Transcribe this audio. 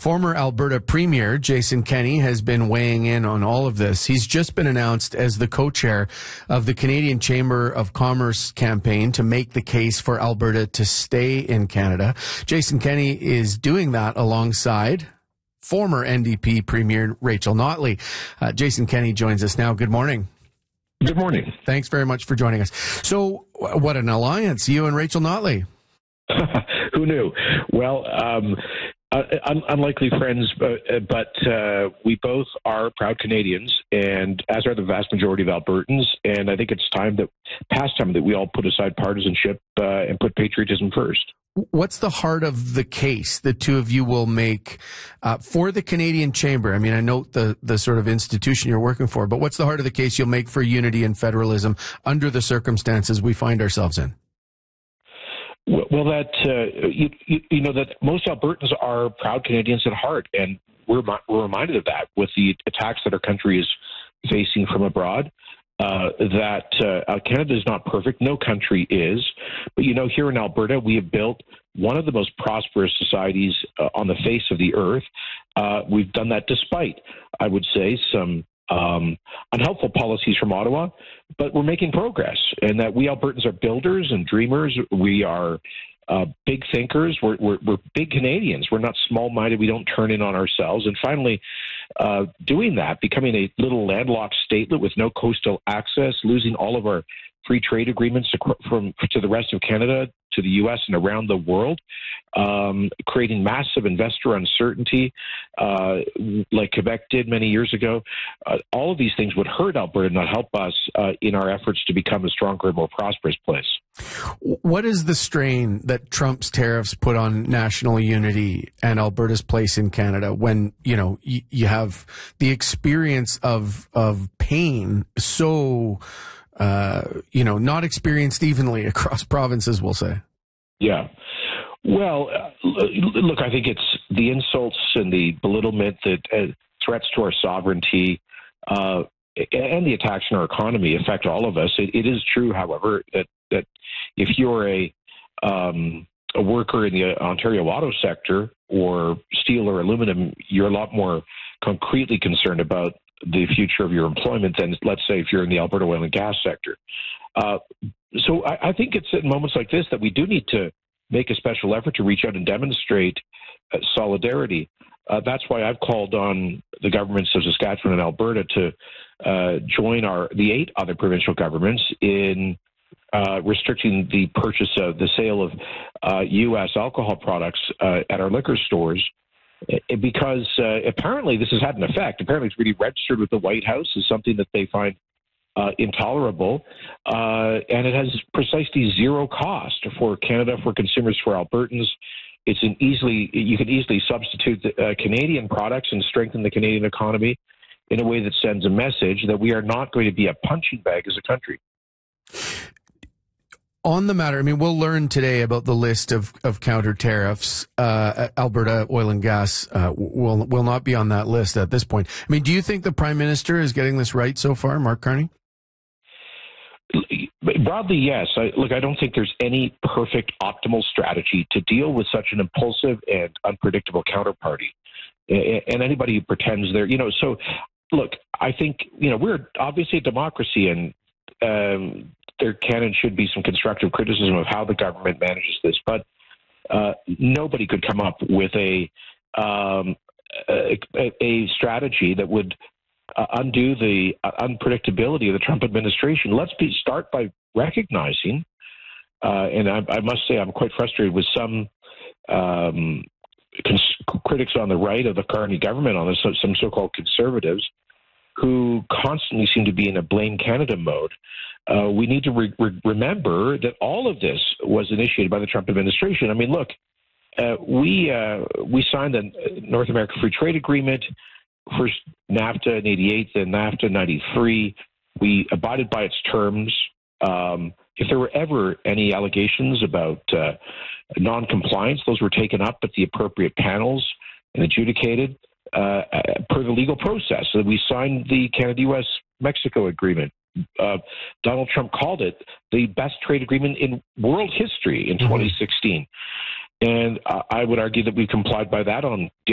Former Alberta Premier Jason Kenney has been weighing in on all of this. He's just been announced as the co-chair of the Canadian Chamber of Commerce campaign to make the case for Alberta to stay in Canada. Jason Kenney is doing that alongside former NDP Premier Rachel Notley. Jason Kenney joins us now. Good morning. Good morning. Thanks very much for joining us. So, what an alliance, you and Rachel Notley. Who knew? Well, unlikely friends, but we both are proud Canadians, and as are the vast majority of Albertans. And I think it's past time that we all put aside partisanship and put patriotism first. What's the heart of the case the two of you will make for the Canadian Chamber? I mean, I note the sort of institution you're working for, but what's the heart of the case you'll make for unity and federalism under the circumstances we find ourselves in? Well, that you know that most Albertans are proud Canadians at heart, and we're reminded of that with the attacks that our country is facing from abroad. Canada is not perfect. No country is. But, here in Alberta, we have built one of the most prosperous societies on the face of the earth. We've done that despite, I would say, some unhelpful policies from Ottawa, but we're making progress. And that we Albertans are builders and dreamers. We are big thinkers. We're big Canadians. We're not small-minded. We don't turn in on ourselves. And finally, doing that, becoming a little landlocked statelet with no coastal access, losing all of our free trade agreements to the rest of Canada, to the U.S. and around the world, creating massive investor uncertainty like Quebec did many years ago. All of these things would hurt Alberta, not help us in our efforts to become a stronger and more prosperous place. What is the strain that Trump's tariffs put on national unity and Alberta's place in Canada when, you have the experience of pain so not experienced evenly across provinces, we'll say? Yeah. Well, look, I think it's the insults and the belittlement that threats to our sovereignty and the attacks on our economy affect all of us. It is true, however, that if you're a worker in the Ontario auto sector or steel or aluminum, you're a lot more concretely concerned about the future of your employment than, let's say, if you're in the Alberta oil and gas sector. So I think it's at moments like this that we do need to make a special effort to reach out and demonstrate solidarity. That's why I've called on the governments of Saskatchewan and Alberta to join the 8 other provincial governments in restricting the sale of U.S. alcohol products at our liquor stores. Because apparently this has had an effect. Apparently it's really registered with the White House as something that they find intolerable. And it has precisely zero cost for Canada, for consumers, for Albertans. You can easily substitute the Canadian products and strengthen the Canadian economy in a way that sends a message that we are not going to be a punching bag as a country. On the matter, we'll learn today about the list of counter tariffs. Alberta oil and gas will not be on that list at this point. Do you think the Prime Minister is getting this right so far, Mark Carney? Broadly, yes. I don't think there's any perfect, optimal strategy to deal with such an impulsive and unpredictable counterparty. And anybody who pretends they're, so look, I think, we're obviously a democracy, and there can and should be some constructive criticism of how the government manages this, but nobody could come up with a strategy that would undo the unpredictability of the Trump administration. Let's start by recognizing, and I must say I'm quite frustrated with some critics on the right of the Carney government on this, some so-called conservatives, who constantly seem to be in a blame Canada mode. We need to remember that all of this was initiated by the Trump administration. Look, we signed the North American Free Trade Agreement, first NAFTA in 88, then NAFTA in 93. We abided by its terms. If there were ever any allegations about non-compliance, those were taken up at the appropriate panels and adjudicated per the legal process. So we signed the Canada-U.S.-Mexico agreement. Donald Trump called it the best trade agreement in world history in 2016. And I would argue that we complied by that on